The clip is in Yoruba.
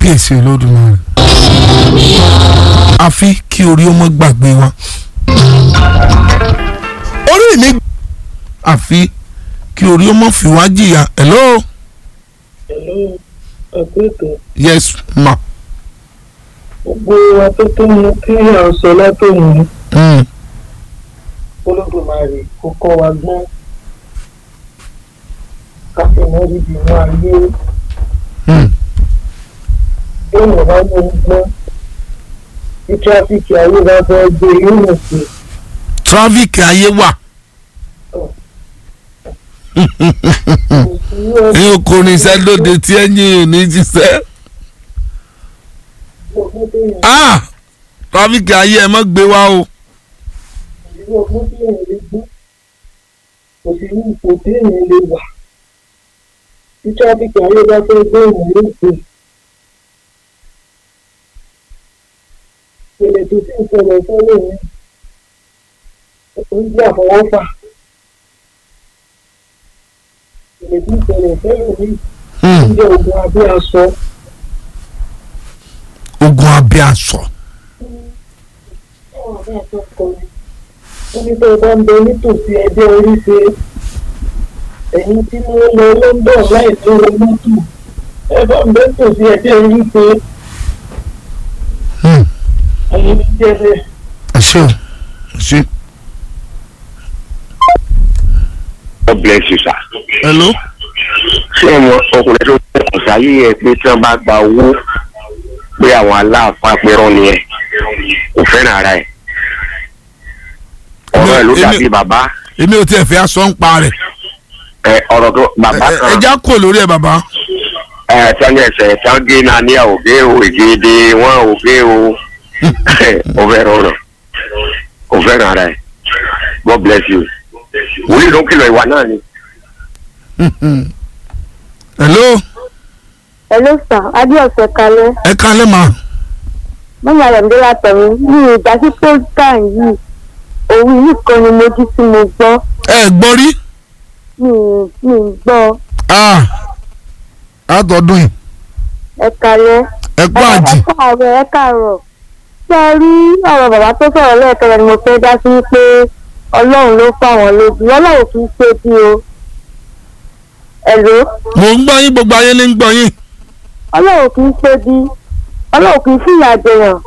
kábíyèsí olódùmarè àfi kí orí ọmọ gbàgbé wa orí mi àfi kí orí ọmọ fi wá jìyà. hello. hello àpètò. yes ma. gbogbo afẹ́fẹ́ mu kí à ń sọ látòun. olódùmarè kó kọ́ wa gbọ́n káfíńmọ́ rí bí wọ́n ayé. èèyàn bá ní gbọ́n tí tráfíkì ayé bá fẹ́ gbé yóò mọ̀ pé. tráfíkì ayé wà. ẹ̀yin kò ní iṣẹ́ lóde tí ẹ̀yin ò ní jíṣẹ́. tráfíkì ayé ẹ má gbé wá o. ìlú ọgbọ́n tí èèyàn lè gbọ́ kò sí ní ipò tí èèyàn lè wà tí tráfíkì ayé bá fẹ́ gbé èèyàn lè gbé. ìpìlẹ̀ tó sì ń ṣẹlẹ̀ sọ́lẹ̀ mi ń gbé àfọwọ́fà. ìpìlẹ̀ tó ń ṣẹlẹ̀ sọ́lẹ̀ mi ń jẹ́ ogun abẹ́ aṣọ. ogun abẹ́ aṣọ. àwọn àbá àtọkọ ni wọ́n ní tó bá ń bẹ nítòsí ẹgbẹ́ oríṣi ẹ̀yìn tí wọ́n lọ London láì lówó mọ́tò ẹ bá ń bẹ nítòsí ẹgbẹ́ oríṣi ẹ̀yìn ní jẹ́bẹ̀. ẹ ṣé o ẹ ṣé. God bless you sir. hello. ṣé ọmọ ọkùnrin tó tẹ̀kọ̀ sáyé yẹ pé tí wọ́n bá gba owó pé àwọn aláàfáà pẹ̀rọ nìyẹn kò fẹ́ràn ara ẹ̀ ọ̀rọ̀ ẹ̀ ló dàbí bàbá. èmi ò tiẹ̀ fẹ́ aṣọ ń pa rẹ̀. ọ̀rọ̀ tó bàbá kan. ẹ já kò lórí ẹ̀ bàbá. sani ẹsẹ̀ sange náà ní ògé o ìgéde wọn ògé o ò fẹ́ràn ọ̀rọ̀ kò fẹ́ràn ara ẹ̀ God bless you. wòlíì ló ń kìlọ̀ ìwà náà ni. hello. hello sir adéọ̀sẹ̀ kalẹ̀. ẹ kalẹ̀ ma. mọ́mọ́ rẹ̀ ń dé látọ̀run ní ìgbà tí pósítà yìí òun yìí kan ni mo jí tí mo gbọ́. ẹ gbọ́ rí. mi gbọ́. àtọ̀dún yìí. ẹ kalẹ̀. ẹ gbọ́ àjì. ẹ káàárọ̀ ṣé ẹ rí ọ̀rọ̀ bàbá tó sọ̀rọ̀ lẹ́ẹ̀kẹ́rẹ́ ni mo fẹ́ dá sí pé ọlọ́run ló fà wọ́n lójú ọlọ́run kì í ṣe bí o. hello. mo ń gbọ́ yín gbogbo ayé ní ń gbọ́ yín. ọlọ́run kì í ṣe bí ọlọ́run kì í fìyà jẹyàn.